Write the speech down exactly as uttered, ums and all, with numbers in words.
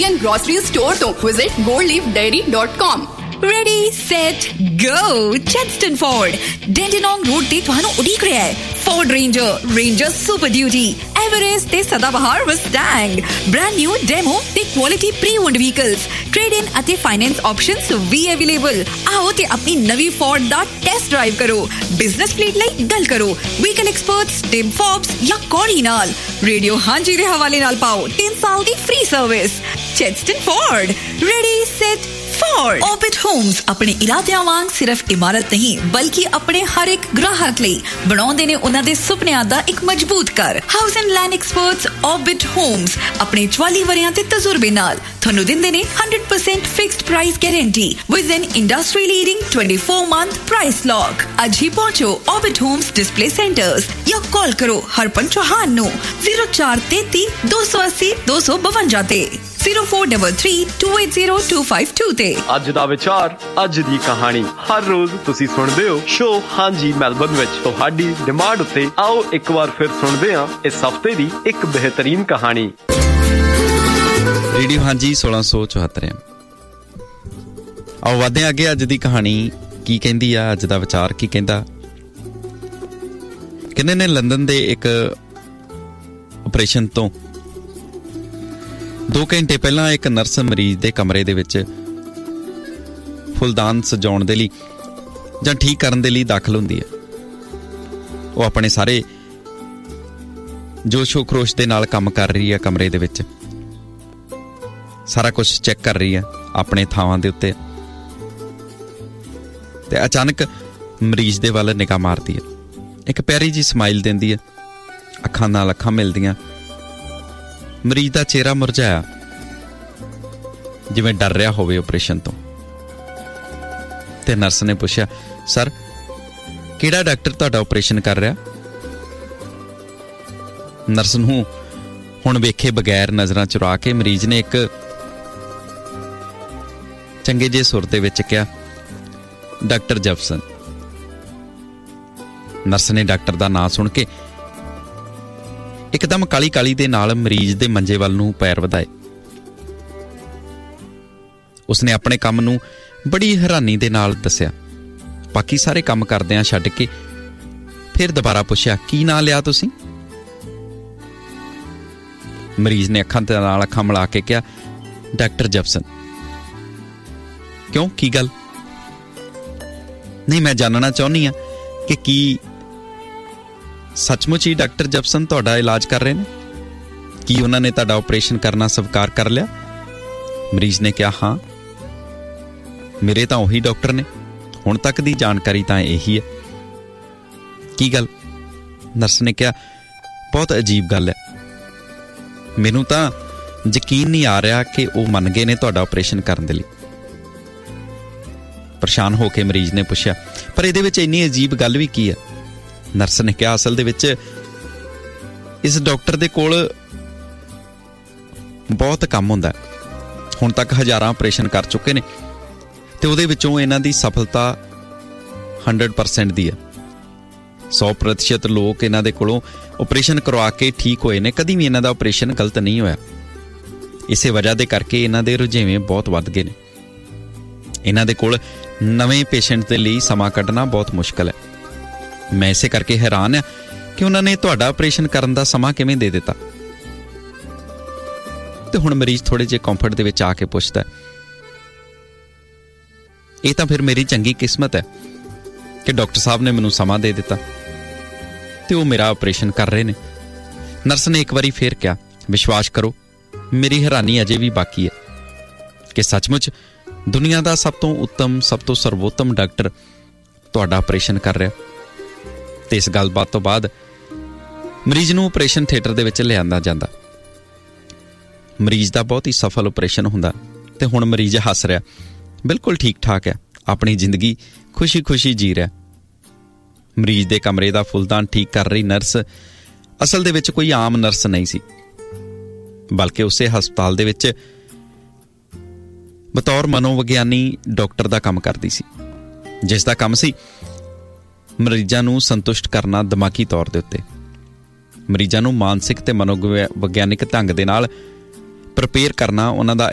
Indian grocery store to visit gold leaf dairy dot com. Ready, set, go! Chadstone Ford, Dandenong Road ਤੇ ਤੁਹਾਨੂੰ ਉਡੀਕ ਰਿਹਾ ਹੈ। Ford Ranger, Ranger Super Duty, Everest ਤੇ ਸਦਾਬਹਾਰ Mustang, brand new demo ਤੇ quality pre-owned vehicles, trade-in ਅਤੇ finance options ਵੀ available। ਆਓ ਤੇ ਆਪਣੀ ਨਵੀਂ Ford ਦਾ ਟੈਸਟ ਡਰਾਈਵ ਕਰੋ। ਬਿਜ਼ਨਸ ਫਲੀਟ ਲਈ ਗੱਲ ਕਰੋ ਵਹੀਕਲ ਐਕਸਪਰਟਸ ਟਿਮ ਫੋਬਸ ਜਾਂ ਕੋਰੀ ਨਾਲ। ਰੇਡੀਓ ਹਾਂਜੀ ਦੇ ਹਵਾਲੇ ਨਾਲ ਪਾਓ ਤਿੰਨ ਸਾਲ ਦੀ free service. Chadstone Ford, ready, set, Ford. Orbit Homes ਆਪਣੇ ਇਰਾਦਿਆਂ ਵਾਂਗ ਸਿਰਫ ਇਮਾਰਤ ਨਹੀਂ ਬਲਕਿ ਆਪਣੇ ਹਰ ਇੱਕ ਗ੍ਰਾਹਕ ਲਈ ਬਣਾਉਂਦੇ ਨੇ ਉਹਨਾਂ ਦੇ ਸੁਪਨਿਆਂ ਦਾ ਇੱਕ ਮਜ਼ਬੂਤ ਘਰ। House and land experts Orbit Homes ਆਪਣੇ ਚੁਆਲੀ ਵਰਿਆਂ ਦੇ ਤਜਰਬੇ ਨਾਲ ਤੁਹਾਨੂੰ ਦਿੰਦੇ ਨੇ one hundred percent fixed price guarantee with N industry leading twenty-four month price lock. ਅੱਜ ਹੀ ਪਹੁੰਚੋ Orbit Homes ਡਿਸਪਲੇ ਸੈਂਟਰਸ ਜਾਂ ਕਾਲ ਕਰੋ ਹਰਪਨ ਚੌਹਾਨ ਨੂੰ zero four three three two eight zero two two two five ਤੇ zero four three three two eight zero two five two ਤੇ। ਅੱਜ ਦਾ ਵਿਚਾਰ, ਅੱਜ ਦੀ ਕਹਾਣੀ। ਹਰ ਰੋਜ਼ ਤੁਸੀਂ ਸੁਣਦੇ ਹੋ ਸ਼ੋ ਹਾਂਜੀ ਮੈਲਬਨ ਵਿੱਚ ਤੁਹਾਡੀ ਡਿਮਾਂਡ ਉੱਤੇ। ਆਓ ਇੱਕ ਵਾਰ ਫਿਰ ਸੁਣਦੇ ਹਾਂ ਇਸ ਹਫ਼ਤੇ ਦੀ ਇੱਕ ਬਿਹਤਰੀਨ ਕਹਾਣੀ। ਰੇਡੀਓ ਹਾਂਜੀ ਸੋਲਾਂ ਸੌ ਚੁਹੱਤਰ। ਆਓ ਵਧਦੇ ਅੱਗੇ। ਅੱਜ ਦੀ ਕਹਾਣੀ ਕੀ ਕਹਿੰਦੀ ਆ, ਅੱਜ ਦਾ ਵਿਚਾਰ ਕੀ ਕਹਿੰਦਾ। ਕਹਿੰਦੇ ਨੇ ਲੰਡਨ ਦੇ ਇੱਕ ਆਪਰੇਸ਼ਨ ਤੋਂ ਦੋ ਘੰਟੇ ਪਹਿਲਾਂ ਇੱਕ ਨਰਸ ਮਰੀਜ਼ ਦੇ ਕਮਰੇ ਦੇ ਵਿੱਚ ਫੁੱਲਦਾਨ ਸਜਾਉਣ ਦੇ ਲਈ ਜਾਂ ਠੀਕ ਕਰਨ ਦੇ ਲਈ ਦਾਖਲ ਹੁੰਦੀ ਹੈ। ਉਹ ਆਪਣੇ ਸਾਰੇ ਜੋਸ਼ੋ ਖਰੋਸ਼ ਦੇ ਨਾਲ ਕੰਮ ਕਰ ਰਹੀ ਹੈ ਕਮਰੇ ਦੇ ਵਿੱਚ, ਸਾਰਾ ਕੁਝ ਚੈੱਕ ਕਰ ਰਹੀ ਹੈ ਆਪਣੇ ਥਾਵਾਂ ਦੇ ਉੱਤੇ। ਤੇ ਅਚਾਨਕ ਮਰੀਜ਼ ਦੇ ਵੱਲ ਨਿਗਾਹ ਮਾਰਦੀ ਹੈ, ਇੱਕ ਪਿਆਰੀ ਜੀ ਸਮਾਈਲ ਦਿੰਦੀ ਹੈ, ਅੱਖਾਂ ਨਾਲ ਅੱਖਾਂ ਮਿਲਦੀਆਂ। ਮਰੀਜ਼ ਦਾ ਚਿਹਰਾ ਮੁਰਝਾਇਆ, ਜਿਵੇਂ ਡਰ ਰਿਹਾ ਹੋਵੇ ਆਪਰੇਸ਼ਨ ਤੋਂ। ਤੇ ਨਰਸ ਨੇ ਪੁੱਛਿਆ, ਸਰ ਕਿਹੜਾ ਡਾਕਟਰ ਤੁਹਾਡਾ ਆਪਰੇਸ਼ਨ ਕਰ ਰਿਹਾ? ਨਰਸ ਨੂੰ ਹੁਣ ਵੇਖੇ ਬਗੈਰ ਨਜ਼ਰਾਂ ਚੁਰਾ ਕੇ ਮਰੀਜ਼ ਨੇ ਇੱਕ ਚੰਗੇ ਜਿਹੇ ਸੁਰ ਦੇ ਵਿੱਚ ਕਿਹਾ, ਡਾਕਟਰ ਜੈਫਸਨ। ਨਰਸ ਨੇ ਡਾਕਟਰ ਦਾ ਨਾਂ ਸੁਣ ਕੇ ਇੱਕਦਮ ਕਾਲੀ ਕਾਲੀ ਦੇ ਨਾਲ ਮਰੀਜ਼ ਦੇ ਮੰਜੇ ਵੱਲ ਨੂੰ ਪੈਰ ਵਧਾਏ। ਉਸਨੇ ਆਪਣੇ ਕੰਮ ਨੂੰ ਬੜੀ ਹੈਰਾਨੀ ਦੇ ਨਾਲ ਦੱਸਿਆ, ਬਾਕੀ ਸਾਰੇ ਕੰਮ ਕਰਦਿਆਂ ਛੱਡ ਕੇ। ਫਿਰ ਦੁਬਾਰਾ ਪੁੱਛਿਆ, ਕੀ ਨਾਂ ਲਿਆ ਤੁਸੀਂ? ਮਰੀਜ਼ ਨੇ ਅੱਖਾਂ ਦੇ ਨਾਲ ਅੱਖਾਂ ਮਿਲਾ ਕੇ ਕਿਹਾ, ਡਾਕਟਰ ਜੈਫਸਨ। ਕਿਉਂ, ਕੀ ਗੱਲ? ਨਹੀਂ, ਮੈਂ ਜਾਣਨਾ ਚਾਹੁੰਦੀ ਹਾਂ ਕਿ ਕੀ ਸੱਚਮੁੱਚ ਹੀ ਡਾਕਟਰ ਜੈਫਸਨ ਤੁਹਾਡਾ ਇਲਾਜ ਕਰ ਰਹੇ ਨੇ? ਕੀ ਉਹਨਾਂ ਨੇ ਤੁਹਾਡਾ ਆਪਰੇਸ਼ਨ ਕਰਨਾ ਸਵੀਕਾਰ ਕਰ ਲਿਆ? ਮਰੀਜ਼ ਨੇ ਕਿਹਾ, ਹਾਂ, ਮੇਰੇ ਤਾਂ ਉਹੀ ਡਾਕਟਰ ਨੇ, ਹੁਣ ਤੱਕ ਦੀ ਜਾਣਕਾਰੀ ਤਾਂ ਇਹੀ ਹੈ। ਕੀ ਗੱਲ? ਨਰਸ ਨੇ ਕਿਹਾ, ਬਹੁਤ ਅਜੀਬ ਗੱਲ ਹੈ, ਮੈਨੂੰ ਤਾਂ ਯਕੀਨ ਨਹੀਂ ਆ ਰਿਹਾ ਕਿ ਉਹ ਮੰਨ ਗਏ ਨੇ ਤੁਹਾਡਾ ਆਪਰੇਸ਼ਨ ਕਰਨ ਦੇ ਲਈ। ਪਰੇਸ਼ਾਨ ਹੋ ਕੇ ਮਰੀਜ਼ ਨੇ ਪੁੱਛਿਆ, ਪਰ ਇਹਦੇ ਵਿੱਚ ਇੰਨੀ ਅਜੀਬ ਗੱਲ ਵੀ ਕੀ ਹੈ? ਨਰਸ ਨੇ ਕਿਹਾ, ਅਸਲ ਦੇ ਵਿੱਚ ਇਸ ਡਾਕਟਰ ਦੇ ਕੋਲ ਬਹੁਤ ਕੰਮ ਹੁੰਦਾ। ਹੁਣ ਤੱਕ ਹਜ਼ਾਰਾਂ ਆਪਰੇਸ਼ਨ ਕਰ ਚੁੱਕੇ ਨੇ ਤੇ ਉਹਦੇ ਵਿੱਚੋਂ ਇਹਨਾਂ ਦੀ ਸਫਲਤਾ ਹੰਡਰਡ ਪਰਸੈਂਟ ਦੀ ਹੈ। ਸੌ ਪ੍ਰਤੀਸ਼ਤ ਲੋਕ ਇਹਨਾਂ ਦੇ ਕੋਲੋਂ ਆਪਰੇਸ਼ਨ ਕਰਵਾ ਕੇ ਠੀਕ ਹੋਏ ਨੇ, ਕਦੀ ਵੀ ਇਹਨਾਂ ਦਾ ਆਪਰੇਸ਼ਨ ਗਲਤ ਨਹੀਂ ਹੋਇਆ। ਇਸੇ ਵਜ੍ਹਾ ਦੇ ਕਰਕੇ ਇਹਨਾਂ ਦੇ ਰੁਝੇਵੇਂ ਬਹੁਤ ਵੱਧ ਗਏ ਨੇ। ਇਹਨਾਂ ਦੇ ਕੋਲ ਨਵੇਂ ਪੇਸ਼ੈਂਟ ਦੇ ਲਈ ਸਮਾਂ ਕੱਢਣਾ ਬਹੁਤ ਮੁਸ਼ਕਲ ਹੈ। ਮੈਂ ਇਸੇ ਕਰਕੇ ਹੈਰਾਨ ਹਾਂ ਕਿ ਉਹਨਾਂ ਨੇ ਤੁਹਾਡਾ ਆਪਰੇਸ਼ਨ ਕਰਨ ਦਾ ਸਮਾਂ ਕਿਵੇਂ ਦੇ ਦਿੱਤਾ। ਤੇ ਹੁਣ ਮਰੀਜ਼ ਥੋੜੇ ਜਿਹੇ ਕੰਫਰਟ ਦੇ ਵਿੱਚ ਆ ਕੇ ਪੁੱਛਦਾ, ਇਹ ਤਾਂ ਫਿਰ ਮੇਰੀ ਚੰਗੀ ਕਿਸਮਤ ਹੈ ਕਿ ਡਾਕਟਰ ਸਾਹਿਬ ਨੇ ਮੈਨੂੰ ਸਮਾਂ ਦੇ ਦਿੱਤਾ ਤੇ ਉਹ ਮੇਰਾ ਆਪਰੇਸ਼ਨ ਕਰ ਰਹੇ ਨੇ। ਨਰਸ ਨੇ ਇੱਕ ਵਾਰੀ ਫੇਰ ਕਿਹਾ, ਵਿਸ਼ਵਾਸ ਕਰੋ, ਮੇਰੀ ਹੈਰਾਨੀ ਅਜੇ ਵੀ ਬਾਕੀ ਹੈ ਕਿ ਸੱਚਮੁੱਚ ਦੁਨੀਆ ਦਾ ਸਭ ਤੋਂ ਉੱਤਮ, ਸਭ ਤੋਂ ਸਰਵੋਤਮ ਡਾਕਟਰ ਤੁਹਾਡਾ ਆਪਰੇਸ਼ਨ ਕਰ ਰਿਹਾ। ਤੇ ਇਸ ਗੱਲਬਾਤ ਤੋਂ ਬਾਅਦ ਮਰੀਜ਼ ਨੂੰ ਆਪਰੇਸ਼ਨ ਥੀਏਟਰ ਦੇ ਵਿੱਚ ਲਿਆਂਦਾ ਜਾਂਦਾ। ਮਰੀਜ਼ ਦਾ ਬਹੁਤ ਹੀ ਸਫਲ ਆਪਰੇਸ਼ਨ ਹੁੰਦਾ ਤੇ ਹੁਣ ਮਰੀਜ਼ ਹੱਸ ਰਿਹਾ, ਬਿਲਕੁਲ ਠੀਕ ਠਾਕ ਹੈ, ਆਪਣੀ ਜ਼ਿੰਦਗੀ ਖੁਸ਼ੀ ਖੁਸ਼ੀ ਜੀ ਰਿਹਾ। ਮਰੀਜ਼ ਦੇ ਕਮਰੇ ਦਾ ਫੁੱਲਦਾਨ ਠੀਕ ਕਰ ਰਹੀ ਨਰਸ ਅਸਲ ਦੇ ਵਿੱਚ ਕੋਈ ਆਮ ਨਰਸ ਨਹੀਂ ਸੀ, ਬਲਕਿ ਉਸੇ ਹਸਪਤਾਲ ਦੇ ਵਿੱਚ ਬਤੌਰ ਮਨੋਵਿਗਿਆਨੀ ਡਾਕਟਰ ਦਾ ਕੰਮ ਕਰਦੀ ਸੀ, ਜਿਸ ਦਾ ਕੰਮ ਸੀ ਮਰੀਜ਼ਾਂ ਨੂੰ ਸੰਤੁਸ਼ਟ ਕਰਨਾ ਦਿਮਾਗੀ ਤੌਰ ਦੇ ਉੱਤੇ, ਮਰੀਜ਼ਾਂ ਨੂੰ ਮਾਨਸਿਕ ਤੇ ਮਨੋਵਿਗਿਆਨਿਕ ਢੰਗ ਦੇ ਨਾਲ ਪ੍ਰਪੇਅਰ ਕਰਨਾ, ਉਹਨਾਂ ਦਾ